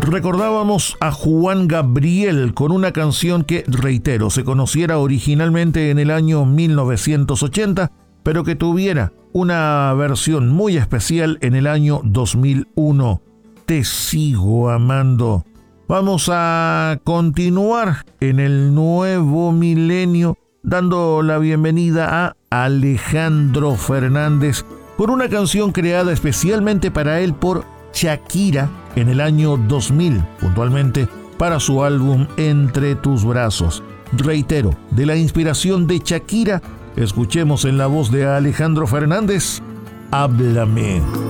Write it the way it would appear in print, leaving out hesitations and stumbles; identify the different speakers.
Speaker 1: Recordábamos a Juan Gabriel con una canción que, reitero, se conociera originalmente en el año 1980, pero que tuviera una versión muy especial en el año 2001. Te sigo amando. Vamos a continuar en el nuevo milenio dando la bienvenida a Alejandro Fernández con una canción creada especialmente para él por Shakira en el año 2000, puntualmente para su álbum Entre tus brazos. Reitero, de la inspiración de Shakira, escuchemos en la voz de Alejandro Fernández, Háblame.